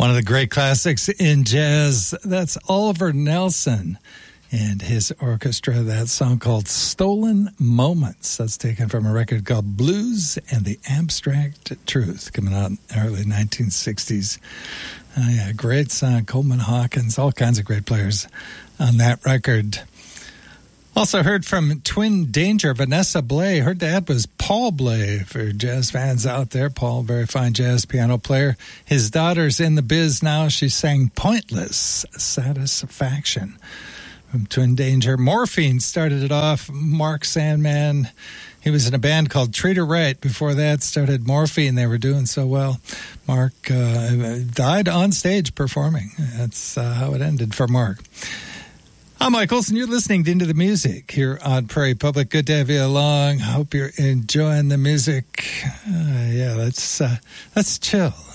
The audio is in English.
One of the great classics in jazz, that's Oliver Nelson and his orchestra. That song called Stolen Moments. That's taken from a record called Blues and the Abstract Truth, coming out in the early 1960s. Yeah, great song. Coleman Hawkins, all kinds of great players on that record. Also heard from Twin Danger, Vanessa Bley. Her dad was Paul Bley, for jazz fans out there. Paul, very fine jazz piano player. His daughter's in the biz now. She sang Pointless Satisfaction from Twin Danger. Morphine started it off. Mark Sandman, he was in a band called Treat Her Right. Before that, started Morphine. They were doing so well. Mark died on stage performing. That's how it ended for Mark. I'm Mike Olson. You're listening to Into the Music here on Prairie Public. Good to have you along. I hope you're enjoying the music. Yeah, let's chill.